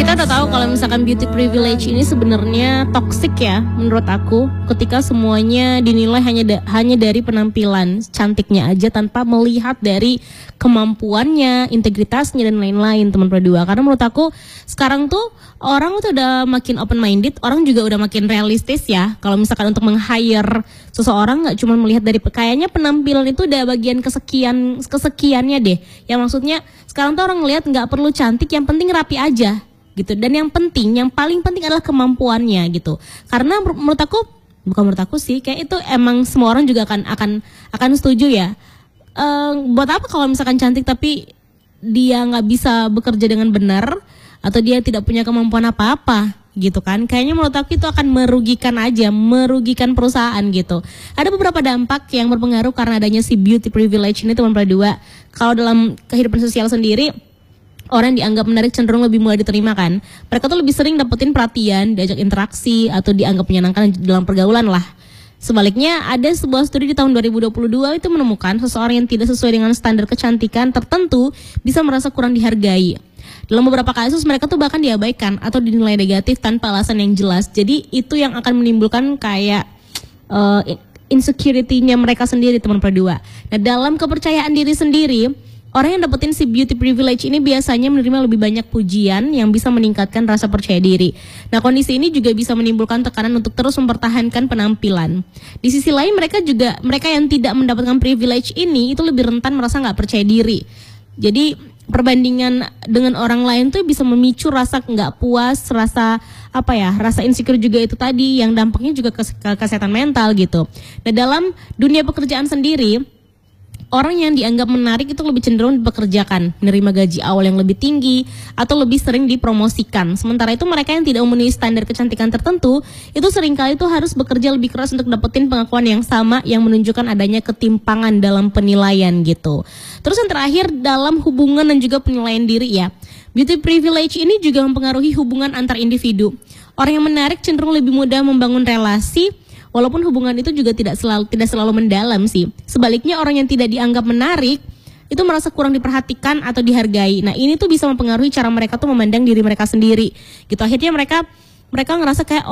Kita udah tahu kalau misalkan beauty privilege ini sebenarnya toxic ya menurut aku, ketika semuanya dinilai hanya dari penampilan cantiknya aja tanpa melihat dari kemampuannya, integritasnya dan lain-lain teman berdua. Karena menurut aku sekarang tuh orang tuh udah makin open minded, orang juga udah makin realistis ya. Kalau misalkan untuk meng-hire seseorang nggak cuma melihat dari kayaknya penampilan itu udah bagian kesekiannya deh. Yang maksudnya sekarang tuh orang ngelihat nggak perlu cantik, yang penting rapi aja gitu. Dan yang paling penting adalah kemampuannya gitu. Karena menurut aku sih kayak itu emang semua orang juga akan setuju ya. Buat apa kalau misalkan cantik tapi dia nggak bisa bekerja dengan benar atau dia tidak punya kemampuan apa-apa gitu kan? Kayaknya menurut aku itu akan merugikan perusahaan gitu. Ada beberapa dampak yang berpengaruh karena adanya si beauty privilege ini teman berdua. Kalau dalam kehidupan sosial sendiri, orang yang dianggap menarik cenderung lebih mudah diterima kan. Mereka tuh lebih sering dapetin perhatian, diajak interaksi, atau dianggap menyenangkan dalam pergaulan lah. Sebaliknya, ada sebuah studi di tahun 2022 itu menemukan seseorang yang tidak sesuai dengan standar kecantikan tertentu bisa merasa kurang dihargai. Dalam beberapa kasus mereka tuh bahkan diabaikan atau dinilai negatif tanpa alasan yang jelas. Jadi itu yang akan menimbulkan kayak insecurity-nya mereka sendiri teman berdua. Nah, dalam kepercayaan diri sendiri, orang yang dapetin si beauty privilege ini biasanya menerima lebih banyak pujian yang bisa meningkatkan rasa percaya diri. Nah, kondisi ini juga bisa menimbulkan tekanan untuk terus mempertahankan penampilan. Di sisi lain, mereka yang tidak mendapatkan privilege ini itu lebih rentan merasa nggak percaya diri. Jadi perbandingan dengan orang lain tuh bisa memicu rasa nggak puas, rasa insecure juga itu tadi yang dampaknya juga ke kesehatan mental gitu. Nah, dalam dunia pekerjaan sendiri, orang yang dianggap menarik itu lebih cenderung dipekerjakan, menerima gaji awal yang lebih tinggi, atau lebih sering dipromosikan. Sementara itu mereka yang tidak memenuhi standar kecantikan tertentu, itu seringkali itu harus bekerja lebih keras untuk dapetin pengakuan yang sama yang menunjukkan adanya ketimpangan dalam penilaian gitu. Terus yang terakhir, dalam hubungan dan juga penilaian diri ya. Beauty privilege ini juga mempengaruhi hubungan antar individu. Orang yang menarik cenderung lebih mudah membangun relasi, walaupun hubungan itu juga tidak selalu mendalam sih. Sebaliknya orang yang tidak dianggap menarik itu merasa kurang diperhatikan atau dihargai. Nah, ini tuh bisa mempengaruhi cara mereka tuh memandang diri mereka sendiri. Gitu. Akhirnya mereka ngerasa kayak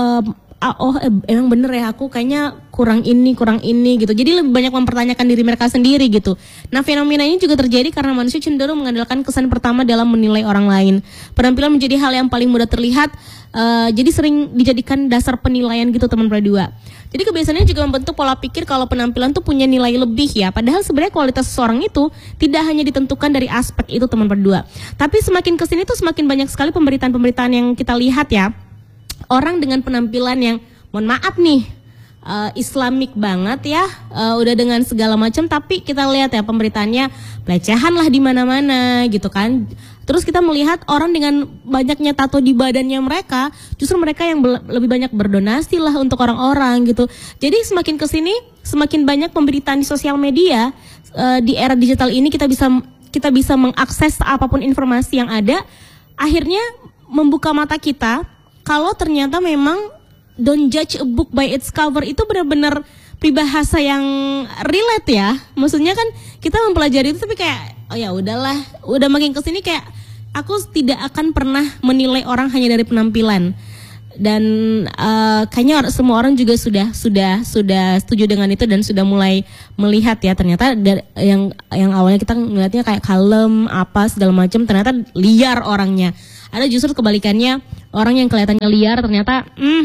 emang bener ya, aku kayaknya kurang ini gitu. Jadi lebih banyak mempertanyakan diri mereka sendiri gitu. Nah, fenomena ini juga terjadi karena manusia cenderung mengandalkan kesan pertama dalam menilai orang lain. Penampilan menjadi hal yang paling mudah terlihat, jadi sering dijadikan dasar penilaian gitu teman berdua. Jadi kebiasaannya juga membentuk pola pikir kalau penampilan tuh punya nilai lebih ya. Padahal sebenarnya kualitas seseorang itu tidak hanya ditentukan dari aspek itu teman berdua. Tapi semakin kesini tuh semakin banyak sekali pemberitaan-pemberitaan yang kita lihat ya. Orang dengan penampilan yang, mohon maaf nih, Islamik banget ya, udah dengan segala macam, tapi kita lihat ya pemberitaannya pelecehan lah di mana-mana gitu kan. Terus kita melihat orang dengan banyaknya tato di badannya mereka, justru mereka yang lebih banyak berdonasi lah untuk orang-orang gitu. Jadi semakin kesini, semakin banyak pemberitaan di sosial media. Di era digital ini kita bisa mengakses apapun informasi yang ada. Akhirnya membuka mata kita kalau ternyata memang don't judge a book by its cover itu benar-benar peribahasa yang relate ya. Maksudnya kan kita mempelajari itu tapi kayak, oh ya udahlah, udah makin kesini kayak aku tidak akan pernah menilai orang hanya dari penampilan. Dan kayaknya semua orang juga sudah setuju dengan itu dan sudah mulai melihat ya ternyata yang awalnya kita ngeliatnya kayak kalem apa segala macam, ternyata liar orangnya. Ada justru kebalikannya, orang yang kelihatannya liar ternyata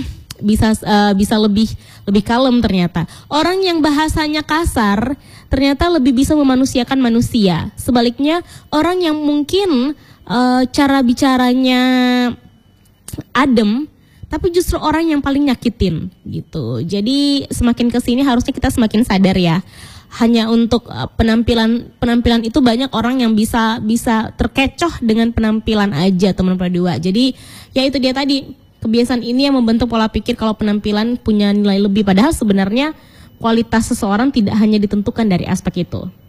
bisa lebih kalem ternyata. Orang yang bahasanya kasar ternyata lebih bisa memanusiakan manusia. Sebaliknya orang yang mungkin cara bicaranya adem tapi justru orang yang paling nyakitin gitu. Jadi semakin kesini harusnya kita semakin sadar ya. Hanya untuk penampilan itu banyak orang yang bisa terkecoh dengan penampilan aja teman berdua. Jadi ya itu dia tadi, kebiasaan ini yang membentuk pola pikir kalau penampilan punya nilai lebih, padahal sebenarnya kualitas seseorang tidak hanya ditentukan dari aspek itu.